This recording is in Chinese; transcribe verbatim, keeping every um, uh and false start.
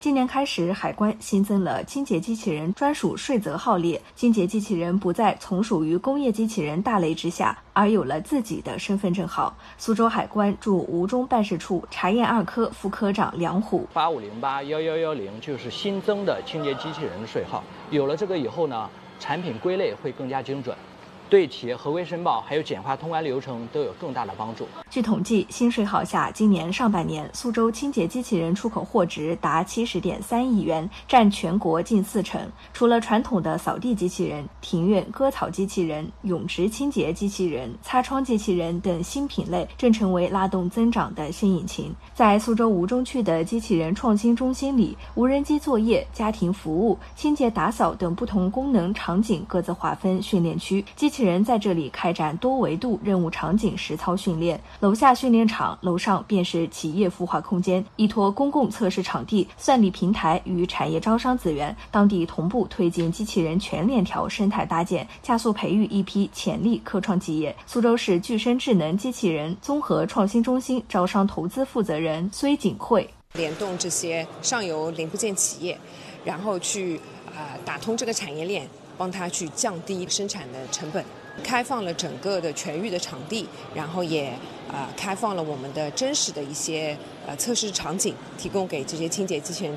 今年开始，海关新增了清洁机器人专属税则号列，清洁机器人不再从属于工业机器人大类之下，而有了自己的身份证号。苏州海关驻吴中办事处查验二科副科长梁虎： 八五零八幺幺幺零就是新增的清洁机器人税号，有了这个以后呢，产品归类会更加精准。对企业合规申报还有简化通关流程都有更大的帮助。 据统计，新税号下，今年上半年苏州清洁机器人出口货值达七十点三亿元，占全国近四成。除了传统的扫地机器人、庭院割草机器人、泳池清洁机器人、擦窗机器人等新品类，正成为拉动增长的新引擎。在苏州吴中区的机器人创新中心里，无人机作业、家庭服务、清洁打扫等不同功能场景各自划分训练区，机器人在这里开展多维度任务场景实操训练。楼下训练场，楼上便是企业孵化空间，依托公共测试场地、算力平台与产业招商资源，当地同步推进机器人全链条生态搭建，加速培育一批潜力科创企业。苏州市具身智能机器人综合创新中心招商投资负责人崔景惠： 联动这些上游零部件企业，然后去呃打通这个产业链，帮他去降低生产的成本，开放了整个的全域的场地，然后也呃开放了我们的真实的一些呃测试场景，提供给这些清洁机器人